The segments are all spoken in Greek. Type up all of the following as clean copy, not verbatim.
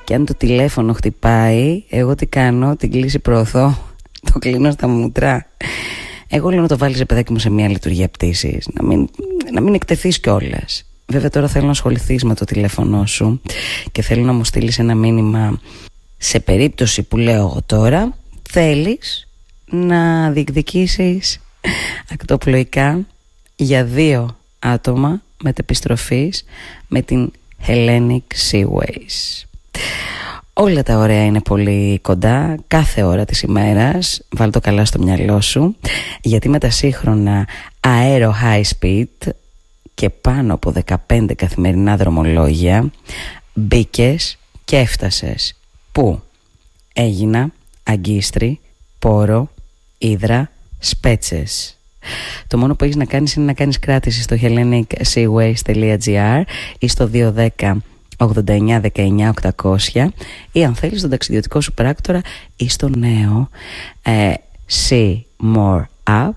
Και αν το τηλέφωνο χτυπάει, εγώ τι κάνω? Την κλίση προωθώ, το κλείνω στα μούτρα. Εγώ λέω να το βάλεις, ρε παιδάκι μου, σε μια λειτουργία πτήσης, να μην εκτεθείς κιόλας. Βέβαια τώρα θέλω να ασχοληθείς με το τηλέφωνο σου και θέλω να μου στείλεις ένα μήνυμα. Σε περίπτωση που λέω εγώ τώρα, θέλεις να διεκδικήσεις ακτοπλοϊκά για 2 άτομα μετεπιστροφής με την Hellenic Seaways. Όλα τα ωραία είναι πολύ κοντά, κάθε ώρα της ημέρας. Βάλ το καλά στο μυαλό σου, γιατί με τα σύγχρονα αέρο high speed και πάνω από 15 καθημερινά δρομολόγια μπήκες και έφτασες. Πού? Έγινα, Αγκίστρι, Πόρο, Ύδρα, Σπέτσες. Το μόνο που έχεις να κάνεις είναι να κάνεις κράτηση στο hellenicseaways.gr ή στο 210 89 19 800 ή αν θέλεις τον ταξιδιωτικό σου πράκτορα ή στο νέο See More App.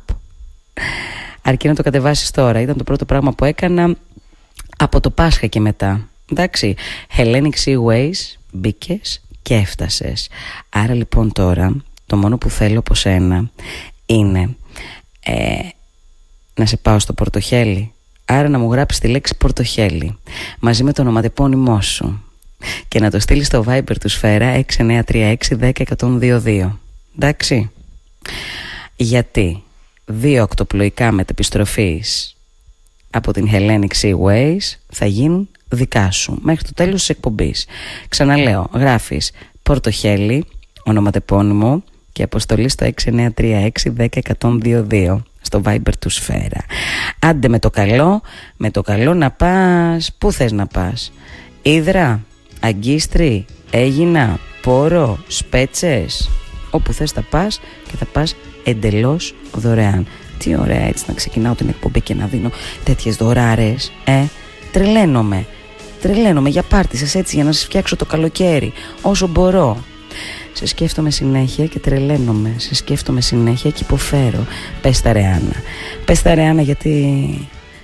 Αρκεί να το κατεβάσεις τώρα. Ήταν το πρώτο πράγμα που έκανα από το Πάσχα και μετά. Εντάξει, Hellenic Seaways, μπήκες και έφτασες. Άρα λοιπόν τώρα το μόνο που θέλω από σένα είναι να σε πάω στο Πορτοχέλι. Άρα να μου γράψεις τη λέξη Πορτοχέλι μαζί με το ονοματεπώνυμό σου και να το στείλεις στο Viber του Σφαίρα 6936 10 122. Εντάξει, γιατί 2 ακτοπλοϊκά μετεπιστροφής από την Hellenic Seaways θα γίνουν δικά σου μέχρι το τέλος της εκπομπής. Ξαναλέω, γράφεις Πορτοχέλι, ονοματεπώνυμο και αποστολή στο 6936 10 122 στο Viber του Σφαίρα. Άντε με το καλό να πας. Πού θες να πας? Ύδρα, Αγκίστρι, Έγινα, Πόρο, Σπέτσες. Όπου θες θα πας και θα πας εντελώς δωρεάν. Τι ωραία έτσι να ξεκινάω την εκπομπή και να δίνω τέτοιες δωράρες. Τρελαίνομαι για πάρτι σας, έτσι, για να σας φτιάξω το καλοκαίρι όσο μπορώ. Σε σκέφτομαι συνέχεια και τρελαίνομαι. Σε σκέφτομαι συνέχεια και υποφέρω. Πες τα ρε Άννα, γιατί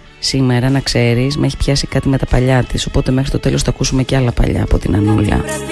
σήμερα, να ξέρεις, με έχει πιάσει κάτι με τα παλιά της. Οπότε μέχρι το τέλος θα ακούσουμε και άλλα παλιά από την Ανούλα.